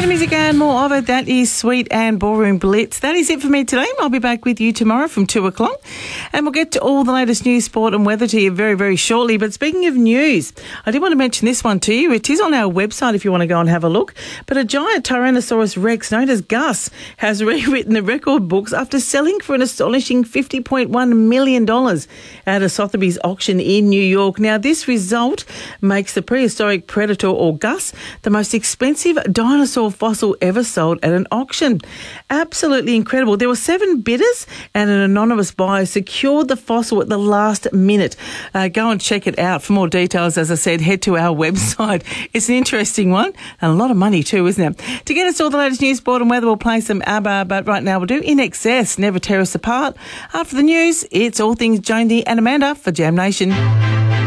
the music and more of it. That is Sweet and Ballroom Blitz. That is it for me today. I'll be back with you tomorrow from 2 o'clock. And we'll get to all the latest news, sport and weather to you very, very shortly. But speaking of news, I did want to mention this one to you. It is on our website if you want to go and have a look. But a giant Tyrannosaurus Rex known as Gus has rewritten the record books after selling for an astonishing $50.1 million at a Sotheby's auction in New York. Now, this result makes the prehistoric predator, or Gus, the most expensive dinosaur fossil ever sold at an auction. Absolutely incredible. There were 7 bidders and an anonymous buyer secured the fossil at the last minute. Go and check it out. For more details, as I said, head to our website. It's an interesting one and a lot of money too, isn't it? To get us all the latest news, sport and weather, we'll play some ABBA, but right now we'll do In Excess, Never Tear Us Apart. After the news, it's all things Jonesy and Amanda for Jam Nation.